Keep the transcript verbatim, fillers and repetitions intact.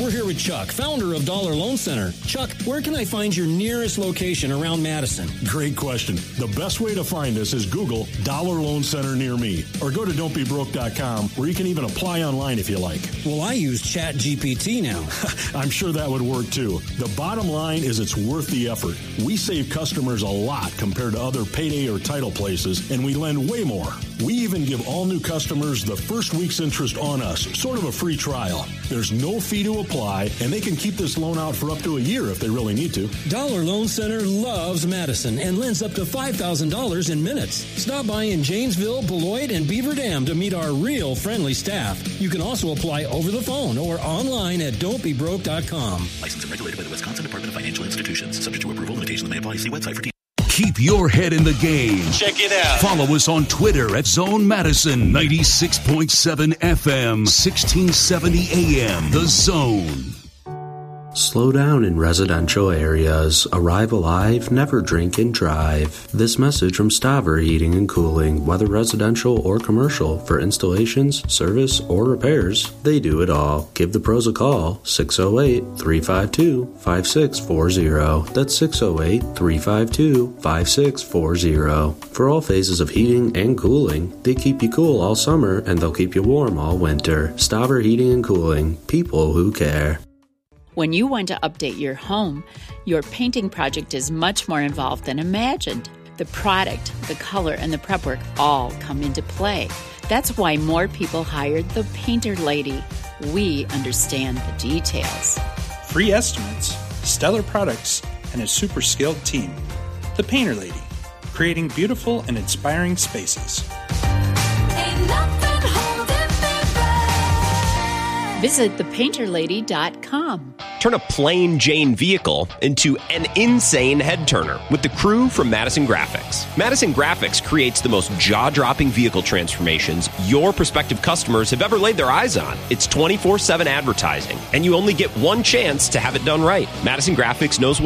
we're here with Chuck, founder of Dollar Loan Center. Chuck, where can I find your nearest location around Madison? Great question. The best way to find us is Google Dollar Loan Center near me, or go to don't be broke dot com, where you can even apply online if you like. Well, I use Chat G P T now. I'm sure that would work too. The bottom line is it's worth the effort. We save customers a lot compared to other payday or title places, and we lend way more. We even give all new customers the first week's interest on us, sort of a free trial. There's no fee to apply, and they can keep this loan out for up to a year if they really need to. Dollar Loan Center loves Madison and lends up to five thousand dollars in minutes. Stop by in Janesville, Beloit, and Beaver Dam to meet our real friendly staff. You can also apply over the phone or online at don't be broke dot com. Licensed and regulated by the Wisconsin Department of Financial Institutions. Subject to approval. Limitations may apply. See website for details. Keep your head in the game. Check it out. Follow us on Twitter at Zone Madison, ninety-six point seven F M, sixteen seventy A M. The Zone. Slow down in residential areas. Arrive alive, never drink and drive. This message from Staver Heating and Cooling, whether residential or commercial, for installations, service, or repairs, they do it all. Give the pros a call, six oh eight, three five two, five six four zero. That's six oh eight, three five two, five six four zero. For all phases of heating and cooling, they keep you cool all summer and they'll keep you warm all winter. Staver Heating and Cooling, people who care. When you want to update your home, your painting project is much more involved than imagined. The product, the color, and the prep work all come into play. That's why more people hired the Painter Lady. We understand the details. Free estimates, stellar products, and a super skilled team. The Painter Lady, creating beautiful and inspiring spaces. Ain't nothing holding me back. Visit the painter lady dot com. Turn a plain Jane vehicle into an insane head turner with the crew from Madison Graphics. Madison Graphics creates the most jaw-dropping vehicle transformations your prospective customers have ever laid their eyes on. It's twenty-four seven advertising, and you only get one chance to have it done right. Madison Graphics knows what